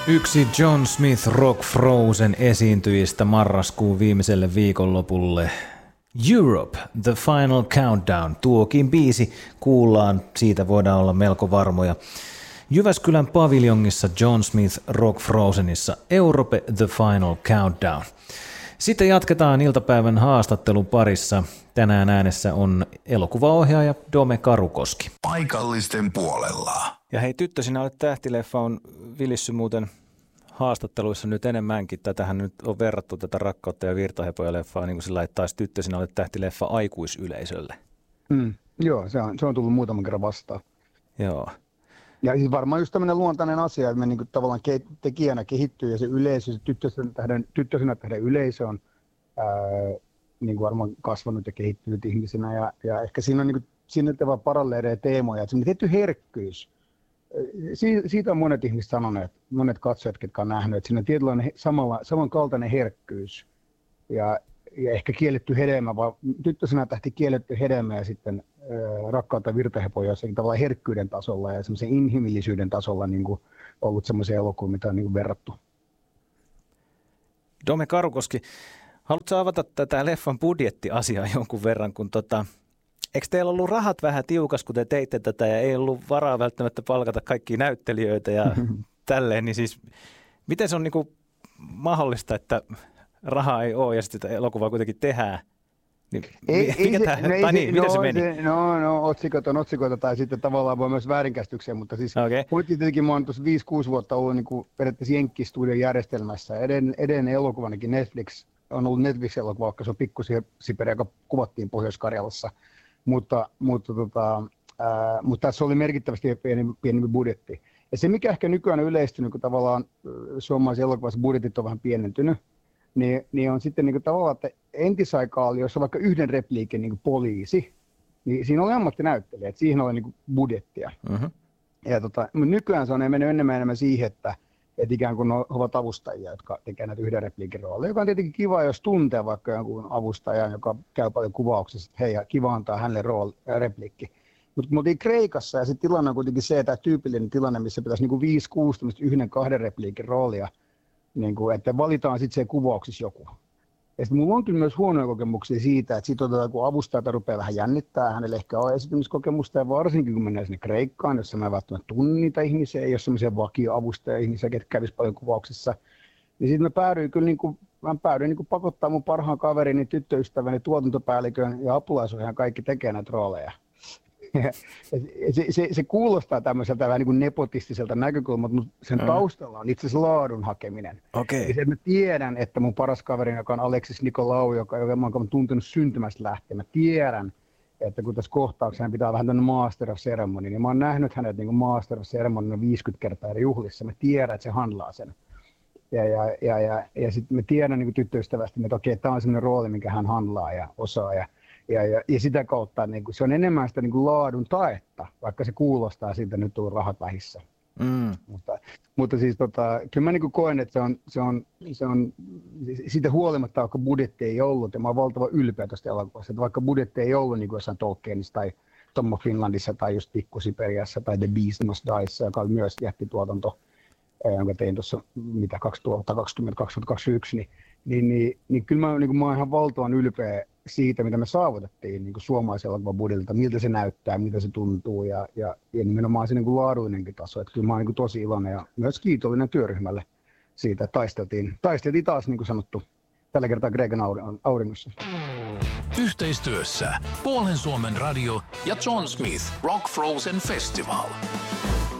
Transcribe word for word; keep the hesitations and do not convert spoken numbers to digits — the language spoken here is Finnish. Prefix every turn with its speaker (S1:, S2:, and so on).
S1: Yksi John Smith Rock Frozen esiintyjistä marraskuun viimeiselle viikonlopulle. Europe, The Final Countdown. Tuokin biisi kuullaan, siitä voidaan olla melko varmoja. Jyväskylän paviljongissa John Smith Rock Frozenissa Europe, The Final Countdown. Sitten jatketaan iltapäivän haastattelun parissa. Tänään äänessä on elokuvaohjaaja Dome Karukoski.
S2: Paikallisten puolella.
S1: Ja hei tyttö, sinä olet Tähtileffa on vilissy muuten haastatteluissa nyt enemmänkin. Tätähän nyt on verrattu tätä Rakkautta ja virtahepoja-leffaa niin kuin sillä, että taas tyttö, sinä olet Tähtileffa aikuisyleisölle.
S3: Mm, joo, se on, se on tullut muutaman kerran vastaan.
S1: Joo.
S3: Ja siis varmaan just tämmöinen luontainen asia, että me niin kuin tavallaan tekijänä kehittyy ja se yleisö, se tyttösenä tähden, tyttösenä tähden yleisö on ää, niin kuin varmaan kasvanut ja kehittynyt ihmisenä. Ja, ja ehkä siinä on niin kuin, siinä on paralleeleja teemoja, että semmoinen tietty herkkyys. Si, siitä on monet ihmiset sanoneet, monet katsojat, ketkä on nähnyt, että siinä on tietynlainen samalla, samankaltainen herkkyys. Ja, ja ehkä kielletty hedelmä, vaan tyttösenä tähti kielletty hedelmä ja sitten ää, Rakkautta virtahepoja jossakin tavallaan herkkyyden tasolla ja semmoisen inhimillisyyden tasolla niin kuin ollut semmoisia elokuvia, mitä on niin kuin verrattu.
S1: Dome Karukoski, haluatko avata tätä leffan budjettiasiaa jonkun verran, kun tota, eikö teillä ollut rahat vähän tiukas, kun te teitte tätä ja ei ollut varaa välttämättä palkata kaikkia näyttelijöitä ja tälleen, niin siis miten se on niin kuin mahdollista, että rahaa ei ole ja sitten sitä elokuvaa kuitenkin tehdään? Niin,
S3: ei,
S1: mikä
S3: ei
S1: tämä,
S3: se, no,
S1: tai niin,
S3: se,
S1: miten
S3: no,
S1: se meni?
S3: Se, no, no otsikot on otsikoita tai sitten tavallaan voi myös väärinkäsityksiä, mutta siis
S1: okay.
S3: Muistin tietenkin, mä oon tuossa viisi kuusi vuotta ollut niin kuin periaatteessa Jenkki-studion järjestelmässä. Eden, edelleen elokuvanakin Netflix on ollut Netflix-elokuva, vaikka se on pikkusiperi, joka kuvattiin Pohjois-Karjalassa. Mutta, mutta, tota, ää, mutta tässä oli merkittävästi pienempi, pienempi budjetti. Ja se, mikä ehkä nykyään on yleistynyt, kun tavallaan suomalaisen elokuvassa budjetit on vähän pienentynyt, niin, niin on sitten niin kuin tavallaan, että entisaikaa oli, jos on vaikka yhden repliikin niin kuin poliisi, niin siinä oli ammattinäyttelijä, että siihen oli niin kuin budjettia. Uh-huh. Ja tota, mutta nykyään se on mennyt enemmän enemmän siihen, että, että ikään kuin ne ovat avustajia, jotka tekevät näitä yhden repliikin rooleja, joka on tietenkin kiva, jos tuntee vaikka jonkun avustajan, joka käy paljon kuvauksessa, että hei, kiva antaa hänelle rooli, repliikki. Mutta me oltiin Kreikassa ja se tilanne on kuitenkin se, että tyypillinen tilanne, missä pitäisi niin viisi kuusi yhden kahden repliikin roolia, niin kuin, että valitaan sitten se kuvauksessa joku. Ja sitten mulla on kyllä myös huonoja kokemuksia siitä, että sitten otetaan, kun avustajata rupeaa vähän jännittää, hänelle ehkä on esitymiskokemusta, ja varsinkin kun mennään sinne Kreikkaan, jossa mä välttämättä tunne niitä ihmisiä, ei ole semmoisia vakioavustajia-ihmisiä, ketkä kävisi paljon kuvauksissa, niin sitten mä päädyin kyllä, niin kuin, mä päädyin niin kuin pakottaa mun parhaan kaverini, tyttöystäväni, tuotantopäällikön ja apulaisohjaajan kaikki tekee näitä rooleja. Se, se, se kuulostaa tämmöiseltä vähän niin kuin nepotistiselta näkökulmalta, mutta sen mm. taustalla on itse asiassa laadun hakeminen.
S1: Okay.
S3: Ja se, mä tiedän, että mun paras kaveri, joka on Aleksis Nikolaou, joka, joka mä oon tuntenut syntymästä lähtien, mä tiedän, että kun tässä kohtauksessa hän pitää vähän tämmöinen Master of Ceremony, niin mä oon nähnyt hänet niin kuin Master of Ceremony viisikymmentä kertaa eri juhlissa. Mä tiedän, että se handlaa sen. Ja, ja, ja, ja, ja sitten mä tiedän niin kuin tyttöystävästi, että okei, tämä on semmoinen rooli, minkä hän handlaa ja osaa. Ja, Ja, ja, ja sitä kautta niin kuin, se on enemmän sitä niin kuin laadun taetta, vaikka se kuulostaa siltä, että nyt on rahat vähissä. Mm. Mutta, mutta siis tota, kyllä mä niin kuin koen, että se on, se on, se on siitä huolimatta, vaikka budjetti ei ollut, ja mä oon valtavan ylpeä tuosta elokuvasta, että vaikka budjetti ei ollut niin kuin jossain Tolkienissa tai Tommo Finlandissa tai just Pikkusiperiassa tai The Beast Must Die, joka oli myös jättituotanto, jonka tein tuossa mitä kaksituhattakaksikymmentä kaksituhattakaksikymmentäyksi, niin, niin, niin, niin kyllä mä, niin kuin, mä oon ihan valtavan ylpeä siitä, mitä me saavutettiin niin kuin suomalaisen elokuvan budjetilta, miltä se näyttää, miltä se tuntuu ja, ja, ja nimenomaan se niin kuin laaduinenkin taso. Että kyllä mä oon niin kuin tosi iloinen ja myös kiitollinen työryhmälle siitä, että taisteltiin, taisteltiin taas niin kuin sanottu tällä kertaa Kreikan auringossa.
S2: Yhteistyössä Puolen Suomen radio ja John Smith Rock Frozen Festival.